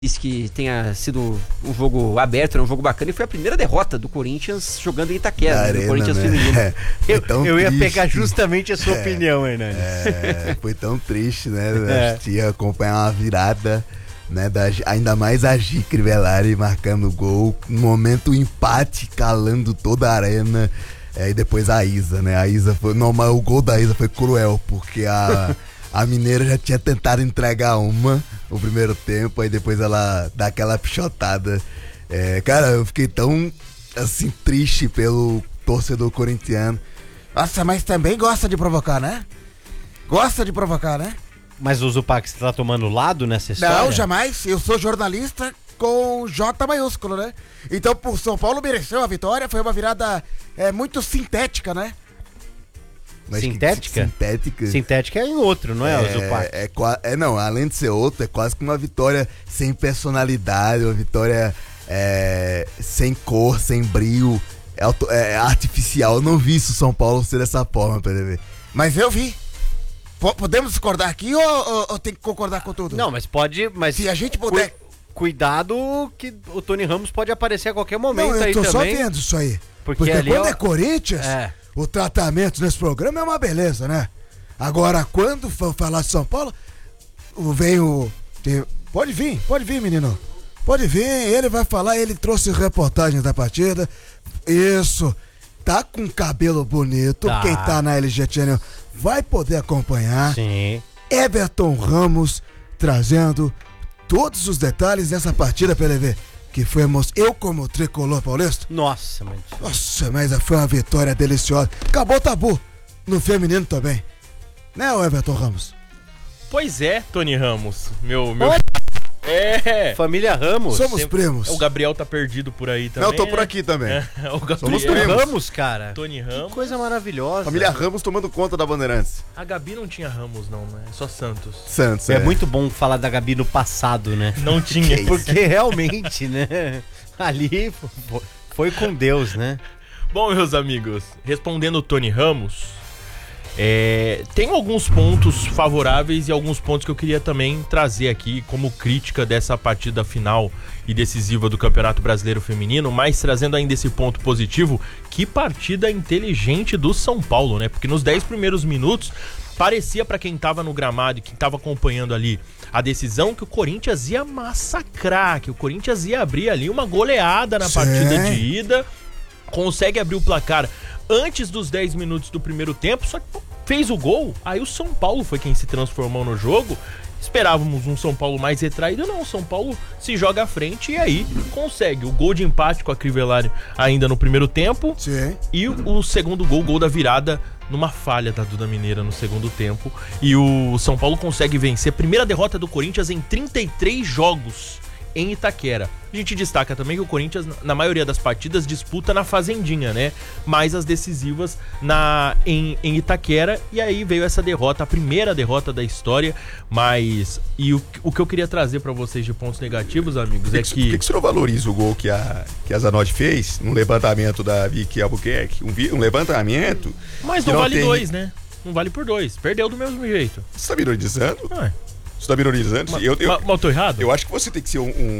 que tenha sido um jogo aberto, um jogo bacana, e foi a primeira derrota do Corinthians jogando em Itaquera, do Corinthians feminino. Eu ia pegar justamente a sua opinião, Hernani. Foi tão triste, né? A gente ia acompanhar uma virada, né? Ainda mais a Gi Crivellari marcando o gol, um momento empate, calando toda a arena. E depois a Isa, né? A Isa foi. Não, mas o gol da Isa foi cruel, porque a Mineira já tinha tentado entregar o primeiro tempo, aí depois ela dá aquela pichotada. Cara, eu fiquei tão, assim, triste pelo torcedor corintiano. Nossa, mas também gosta de provocar, né? Gosta de provocar, né? Mas o Zupac, você tá tomando lado nessa história? Não, jamais. Eu sou jornalista com J maiúsculo, né? Então, por São Paulo mereceu a vitória, foi uma virada muito sintética, né? Mas sintética? Sintética é em outro, não é, o Zupac? Não, além de ser outro, é quase que uma vitória sem personalidade, uma vitória sem cor, sem brilho, artificial. Eu não vi isso São Paulo ser dessa forma, PDV. Mas eu vi. Podemos discordar aqui ou tem que concordar com tudo? Não, mas pode... Mas se a gente puder... Cuidado que o Tony Ramos pode aparecer a qualquer momento aí também. Eu tô só vendo isso aí. Porque quando é Corinthians... O tratamento nesse programa é uma beleza, né? Agora, quando for falar de São Paulo, vem o... Pode vir, menino. Pode vir, ele vai falar, ele trouxe reportagens da partida. Isso. Tá com cabelo bonito. Tá. Quem tá na LG Channel vai poder acompanhar. Sim. Everton Ramos trazendo todos os detalhes dessa partida, PLV. Que foi eu como tricolor paulista. Nossa, mas foi uma vitória deliciosa. Acabou o tabu no feminino também. Né, Everton Ramos? Pois é, Tony Ramos. Meu... Família Ramos. Somos primos. O Gabriel tá perdido por aí também. Não, eu tô por aqui também. O Gabriel. Somos primos. Ramos, cara. Tony Ramos. Que coisa maravilhosa. Família Ramos tomando conta da Bandeirantes. A Gabi não tinha Ramos, não, né? Só Santos. É muito bom falar da Gabi no passado, né? Não tinha. Porque realmente, né? Ali foi com Deus, né? Bom, meus amigos, respondendo o Tony Ramos... tem alguns pontos favoráveis e alguns pontos que eu queria também trazer aqui como crítica dessa partida final e decisiva do Campeonato Brasileiro Feminino, mas trazendo ainda esse ponto positivo, que partida inteligente do São Paulo, né? Porque nos 10 primeiros minutos parecia pra quem tava no gramado e quem tava acompanhando ali a decisão que o Corinthians ia massacrar, que o Corinthians ia abrir ali uma goleada na partida de ida, consegue abrir o placar antes dos 10 minutos do primeiro tempo, só que fez o gol, aí o São Paulo foi quem se transformou no jogo. Esperávamos um São Paulo mais retraído, não, o São Paulo se joga à frente e aí consegue o gol de empate com a Crivellari ainda no primeiro tempo. Sim. E o segundo gol da virada numa falha da Duda Mineira no segundo tempo, e o São Paulo consegue vencer a primeira derrota do Corinthians em 33 jogos em Itaquera. A gente destaca também que o Corinthians, na maioria das partidas, disputa na Fazendinha, né? Mais as decisivas em Itaquera. E aí veio essa derrota, a primeira derrota da história. Mas... E o que eu queria trazer pra vocês de pontos negativos, amigos, é que... Por que o senhor valoriza o gol que a Zanotti fez no levantamento da Vicky Albuquerque? Um levantamento... Mas não vale 2, né? Não vale por 2. Perdeu do mesmo jeito. Você tá me ironizando? Você tá me ironizando? Mas eu tô errado? Eu acho que você tem que ser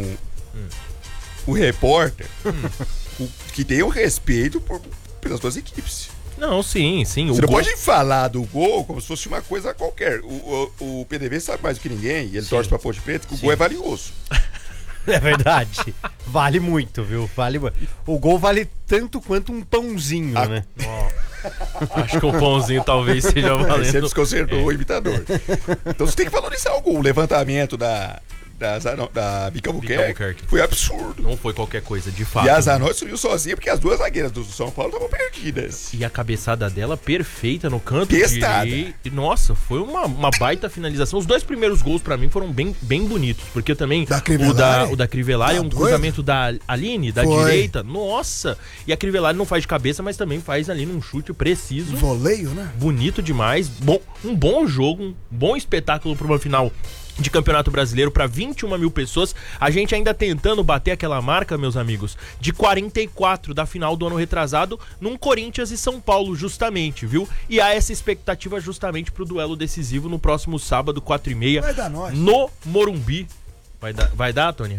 um repórter que tenha um respeito pelas duas equipes. Não, sim. Você não pode falar do gol como se fosse uma coisa qualquer. O PDV sabe mais do que ninguém, e ele torce pra Ponte Preta, que o gol é valioso. É verdade. Vale muito, viu? O gol vale tanto quanto um pãozinho, né? Acho que o pãozinho talvez seja valendo. Você desconcertou o imitador. Então você tem que valorizar o gol. O levantamento da Vicky Albuquerque foi absurdo. Não foi qualquer coisa, de fato. E a Zanotti subiu sozinha porque as duas zagueiras do São Paulo estavam perdidas. E a cabeçada dela perfeita no canto Testada. Nossa, foi uma baita finalização. Os 2 primeiros gols pra mim foram bem bonitos, porque também o da Crivellari é um cruzamento da Aline, da direita. Nossa! E a Crivellari não faz de cabeça, mas também faz ali num chute preciso. Voleio, né? Bonito demais. Um bom jogo, um bom espetáculo pra uma final de Campeonato Brasileiro para 21 mil pessoas. A gente ainda tentando bater aquela marca, meus amigos, de 44 da final do ano retrasado num Corinthians e São Paulo, justamente, viu? E há essa expectativa justamente pro duelo decisivo no próximo sábado, 4h30, no Morumbi. Vai dar, Tony?